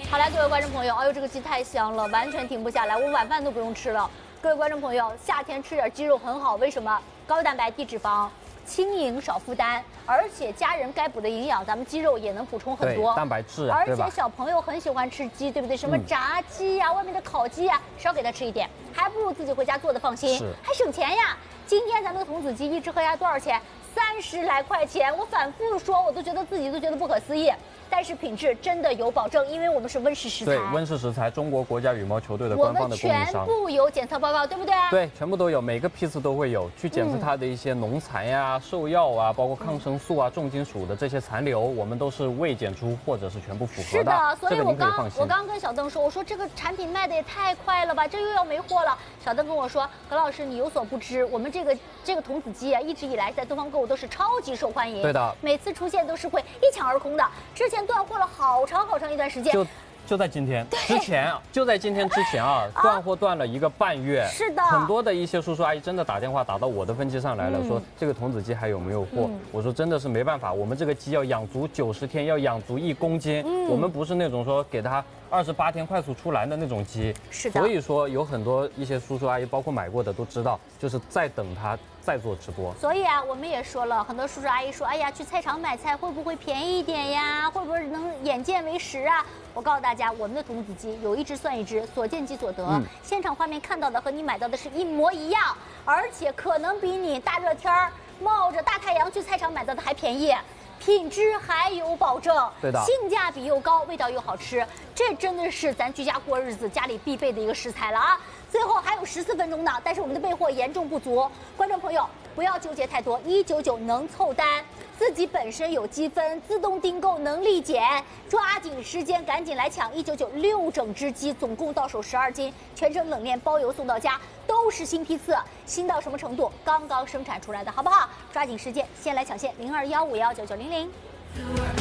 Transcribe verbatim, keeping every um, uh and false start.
好来，各位观众朋友，哎呦，这个鸡太香了，完全停不下来，我晚饭都不用吃了。各位观众朋友，夏天吃点鸡肉很好，为什么？高蛋白、低脂肪。 轻盈少负担，而且家人该补的营养，咱们鸡肉也能补充很多蛋白质啊， 而且小朋友很喜欢吃鸡，对不对？什么炸鸡呀、啊、嗯、外面的烤鸡呀、啊，少给他吃一点，还不如自己回家做的放心，还省钱呀。今天咱们的童子鸡一只合鸭多少钱？三十来块钱，我反复说，我都觉得自己都觉得不可思议。 但是品质真的有保证，因为我们是温室食材。 对，温室食材，中国国家羽毛球队的官方的供应商。 我们全部有检测报告，对不对？ 对，全部都有，每个批次都会有，去检测它的一些农残呀、兽药啊，包括抗生素啊、重金属的这些残留，我们都是未检出或者是全部符合的。 是的，所以我刚我刚跟小邓说，我说这个产品卖的也太快了吧，这又要没货了。小邓跟我说，何老师你有所不知，我们这个这个童子鸡啊，一直以来在东方购物都是超级受欢迎。 对的， 每次出现都是会一抢而空的，之前断货了好。 好长好长一段时间， 就就在今天之前，就在今天之前啊，断货断了一个半月。 是的， 很多的一些叔叔阿姨真的打电话打到我的分机上来了，嗯、说这个童子鸡还有没有货？嗯、我说真的是没办法，我们这个鸡要养足九十天，要养足一公斤，嗯、我们不是那种说给它二十八天快速出栏的那种鸡。 是的， 所以说有很多一些叔叔阿姨，包括买过的都知道，就是在等它。 再做直播， 所以啊，我们也说了很多叔叔阿姨说，哎呀，去菜场买菜会不会便宜一点呀？会不会能眼见为实啊？我告诉大家，我们的童子鸡有一只算一只，所见即所得。嗯、现场画面看到的和你买到的是一模一样，而且可能比你大热天儿冒着大太阳去菜场买到的还便宜。 品质还有保证， 对的， 性价比又高，味道又好吃，这真的是咱居家过日子家里必备的一个食材了啊！最后还有十四分钟呢，但是我们的备货严重不足，观众朋友不要纠结太多，一九九能凑单，自己本身有积分，自动订购能立减，抓紧时间赶紧来抢一九九六整只鸡，总共到手十二斤，全程冷链包邮送到家，都是新批次，新到什么程度？刚刚生产出来的，好不好？抓紧时间，先来抢线零二幺五幺九九零零。